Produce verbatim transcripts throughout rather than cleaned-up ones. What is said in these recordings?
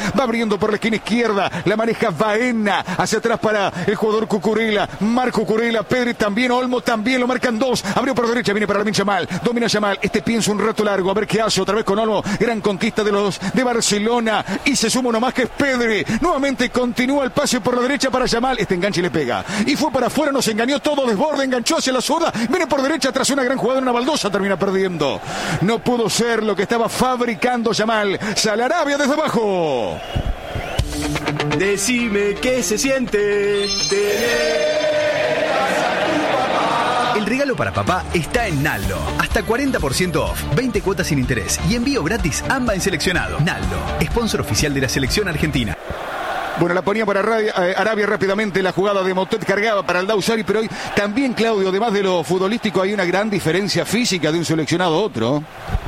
Va abriendo por la esquina izquierda. La maneja Baena. Hacia atrás para el jugador Cucurella. Marco Cucurella. Pedri también. Olmo también. Lo marcan dos. Abrió por derecha. Viene para Lamine Yamal. Domina Yamal. Este piensa un rato largo. A ver qué hace. Otra vez con Olmo. Gran conquista de los de Barcelona. Y se suma uno más que es Pedri. Nuevamente continúa el pase por la derecha para Yamal. Este enganche y le pega. Y fue para afuera. Nos engañó todo. Desborde. Enganchó hacia la zurda. Viene por derecha tras una gran jugada. Una baldosa. Termina perdiendo. No pudo ser lo que estaba fabricando Yamal. Salarabia desde abajo. Decime qué se siente tener. El regalo para papá está en Naldo. Hasta cuarenta por ciento off, veinte cuotas sin interés y envío gratis AMBA en seleccionado. Naldo, sponsor oficial de la selección argentina. Bueno, la ponía para Arabia, eh, Arabia rápidamente, la jugada de Motet cargaba para el Dausari, pero hoy también, Claudio, además de lo futbolístico, hay una gran diferencia física de un seleccionado a otro.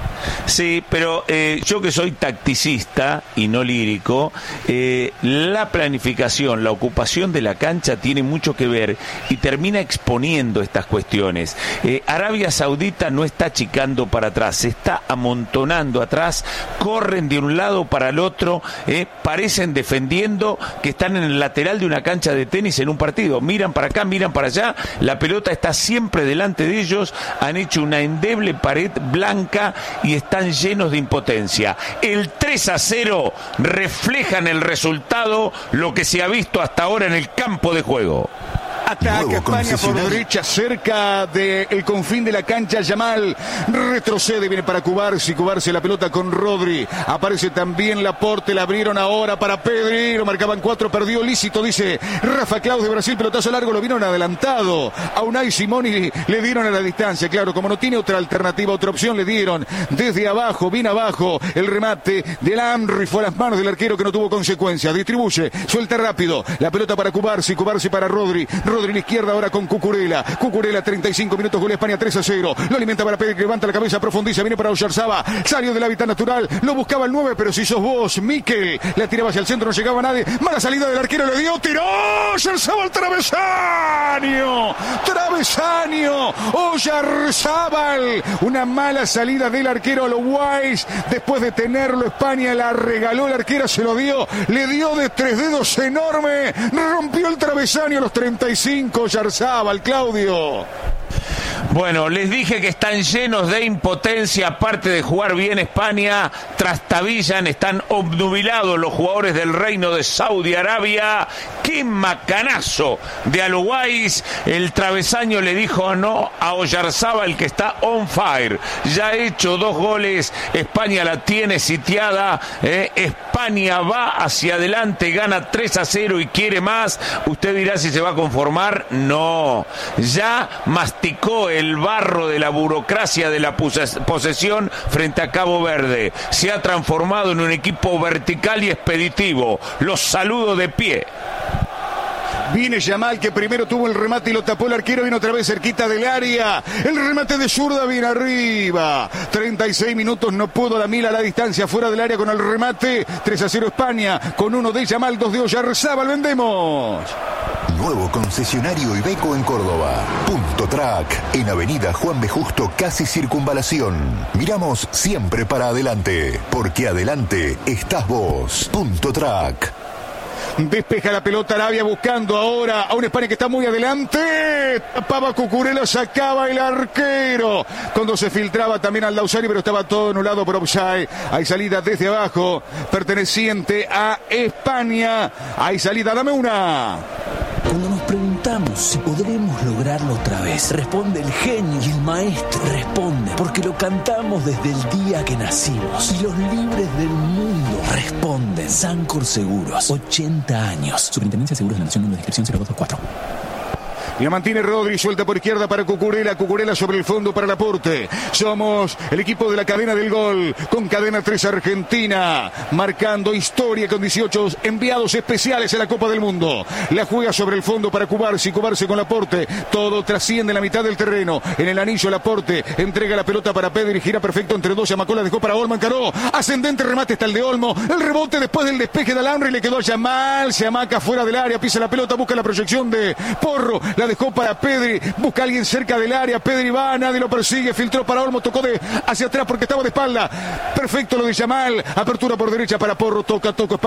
Sí, pero eh, yo que soy tacticista y no lírico, eh, la planificación, la ocupación de la cancha tiene mucho que ver y termina exponiendo estas cuestiones. Eh, Arabia Saudita no está achicando para atrás, se está amontonando atrás, corren de un lado para el otro, eh, parecen defendiendo que están en el lateral de una cancha de tenis en un partido. Miran para acá, miran para allá, la pelota está siempre delante de ellos, han hecho una endeble pared blanca y están llenos de impotencia. El tres a cero refleja en el resultado lo que se ha visto hasta ahora en el campo de juego. Ataca España por derecha, cerca del confín de la cancha. Yamal retrocede, viene para Cubarsi. Cubarsi la pelota con Rodri. Aparece también Laporte, la abrieron ahora para Pedri. Lo marcaban cuatro, perdió lícito, dice Rafa Claus de Brasil. Pelotazo largo, lo vieron adelantado. A Unai Simoni le dieron a la distancia. Claro, como no tiene otra alternativa, otra opción, le dieron desde abajo, bien abajo. El remate del Amri fue a las manos del arquero que no tuvo consecuencias. Distribuye, suelta rápido. La pelota para Cubarsi, Cubarsi para Rodri. Rodri en la izquierda ahora con Cucurella. Cucurella, treinta y cinco minutos, gol de España tres a cero. Lo alimenta para Pedri, que levanta la cabeza, profundiza, viene para Oyarzaba. Salió del hábitat natural, lo buscaba el nueve, pero si sos vos, Mikel. La tiraba hacia el centro, no llegaba nadie. Mala salida del arquero, le dio, tiró. Oyarzaba al travesaño. Travesaño. Oyarzábal. Una mala salida del arquero a lo Wise. Después de tenerlo, España la regaló. El arquero se lo dio. Le dio de tres dedos enorme. Rompió el travesaño a los treinta y cinco. Oyarzábal, Claudio. Bueno, les dije que están llenos de impotencia, aparte de jugar bien España, trastabillan, están obnubilados los jugadores del Reino de Saudi Arabia. ¡Qué macanazo de Alouais! El travesaño le dijo no a Oyarzábal, que está on fire. Ya ha hecho dos goles, España la tiene sitiada, eh. España va hacia adelante, gana tres a cero y quiere más. Usted dirá si se va a conformar. No, ya masticó el barro de la burocracia de la posesión frente a Cabo Verde. Se ha transformado en un equipo vertical y expeditivo. Los saludo de pie. Viene Yamal, que primero tuvo el remate y lo tapó el arquero. Viene otra vez cerquita del área. El remate de zurda viene arriba. treinta y seis minutos, no pudo la mil a la distancia, fuera del área con el remate. tres a cero España, con uno de Yamal, dos de Oyarzábal. Vendemos. Nuevo concesionario Iveco en Córdoba. Punto Track, en Avenida Juan B. Justo, casi Circunvalación. Miramos siempre para adelante, porque adelante estás vos. Punto Track. Despeja la pelota Arabia, buscando ahora a un España que está muy adelante. Tapaba Cucurella, sacaba el arquero. Cuando se filtraba también al Dausari, pero estaba todo anulado por offside. Hay salida desde abajo, perteneciente a España. Hay salida, dame una. Cuando nos preguntamos si podremos lograrlo otra vez, responde el genio y el maestro responde, porque lo cantamos desde el día que nacimos. Y los libres del mundo responden. Sancor Seguros, ochenta años. Superintendencia de Seguros de la Nación, número de inscripción cero dos dos cuatro. La mantiene Rodri, suelta por izquierda para Cucurella, Cucurella sobre el fondo para Laporte. Somos el equipo de la cadena del gol, con Cadena tres Argentina, marcando historia con dieciocho enviados especiales a la Copa del Mundo. La juega sobre el fondo para Cubarsi, Cubarsi con Laporte, todo trasciende en la mitad del terreno. En el anillo Laporte, entrega la pelota para Pedri, gira perfecto entre dos, Yamacola dejó para Olmo, encaró, ascendente remate está el de Olmo, el rebote después del despeje de Alamri, le quedó a Yamal, se amaca fuera del área, pisa la pelota, busca la proyección de Porro, la dejó para Pedri, busca a alguien cerca del área, Pedri va, nadie lo persigue, filtró para Olmo, tocó de hacia atrás porque estaba de espalda, perfecto lo de Yamal, apertura por derecha para Porro, toca, toca.